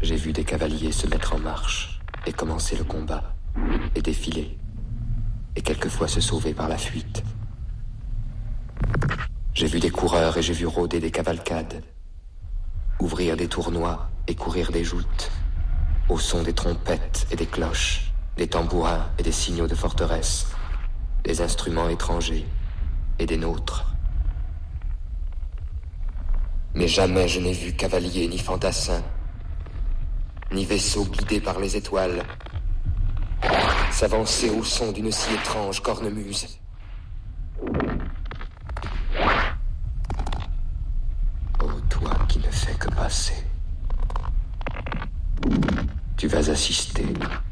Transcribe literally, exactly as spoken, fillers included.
J'ai vu des cavaliers se mettre en marche et commencer le combat, et défiler, et quelquefois se sauver par la fuite. J'ai vu des coureurs et j'ai vu rôder des cavalcades, ouvrir des tournois et courir des joutes, au son des trompettes et des cloches, des tambourins et des signaux de forteresse, des instruments étrangers et des nôtres. Mais jamais je n'ai vu cavalier ni fantassin, ni vaisseau guidé par les étoiles, s'avancer au son d'une si étrange cornemuse. Ô toi qui ne fais que passer, tu vas assister